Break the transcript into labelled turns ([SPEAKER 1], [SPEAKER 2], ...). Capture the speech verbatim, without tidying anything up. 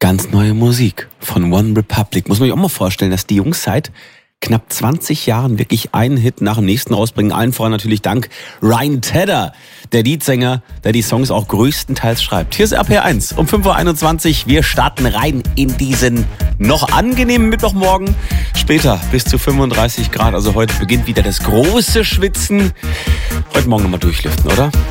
[SPEAKER 1] Ganz neue Musik von One Republic. Muss man sich auch mal vorstellen, dass die Jungs seit knapp zwanzig Jahren wirklich einen Hit nach dem nächsten rausbringen. Allen voran natürlich dank Ryan Tedder, der Leadsänger, der die Songs auch größtenteils schreibt. Hier ist R P R eins um fünf Uhr einundzwanzig. Wir starten rein in diesen noch angenehmen Mittwochmorgen. Später bis zu fünfunddreißig Grad. Also heute beginnt wieder das große Schwitzen. Heute Morgen nochmal durchlüften, oder?